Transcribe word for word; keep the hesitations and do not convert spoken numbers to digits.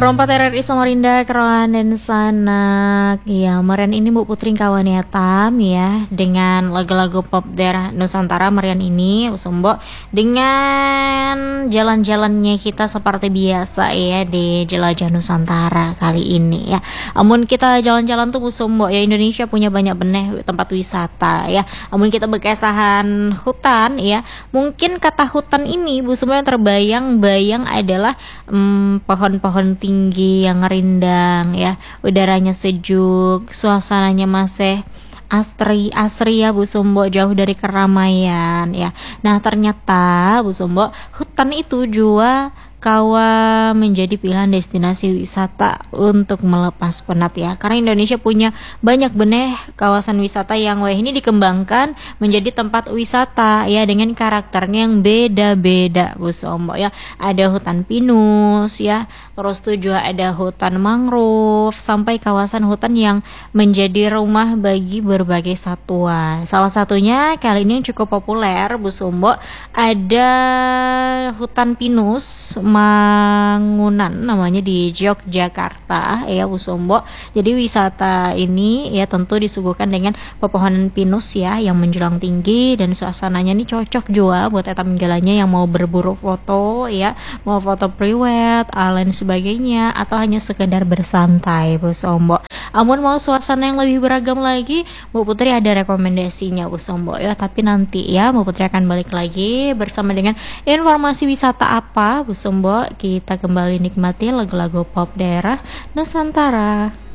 Perompak R R I Samarinda, Keroan dan Sanak. Ya, meren ini Bu Putri kawan ya Tam ya, dengan lagu-lagu pop daerah Nusantara merian ini usumbo dengan jalan-jalannya kita seperti biasa ya di jelajah Nusantara kali ini ya. Amun kita jalan-jalan tuh usumbo ya, Indonesia punya banyak beneh tempat wisata ya. Amun kita bekesahan hutan ya, mungkin kata hutan ini Bu semua yang terbayang-bayang adalah hmm, pohon-pohon tinggi yang rindang ya, udaranya sejuk, suasananya masih asri asri ya Bu Sumbo, jauh dari keramaian ya. Nah ternyata Bu Sumbo, hutan itu juga kawa menjadi pilihan destinasi wisata untuk melepas penat ya, karena Indonesia punya banyak beneh kawasan wisata yang wah ini dikembangkan menjadi tempat wisata ya, dengan karakternya yang beda-beda Bu Sombo ya. Ada hutan pinus ya, terus tuh juga ada hutan mangrove, sampai kawasan hutan yang menjadi rumah bagi berbagai satwa. Salah satunya kali ini yang cukup populer Bu Sombo, ada hutan pinus Mangunan namanya di Yogyakarta ya Bu Sombo. Jadi wisata ini ya tentu disuguhkan dengan pepohonan pinus ya yang menjulang tinggi, dan suasananya ini cocok juga buat eta menggalanya yang mau berburu foto ya, mau foto priwet, lain sebagainya, atau hanya sekedar bersantai Bu Sombo. Amun mau suasana yang lebih beragam lagi, Bu Putri ada rekomendasinya Bu Sombo ya, tapi nanti ya Bu Putri akan balik lagi bersama dengan informasi wisata apa Bu Sombo. Kita kembali nikmati lagu-lagu pop daerah Nusantara.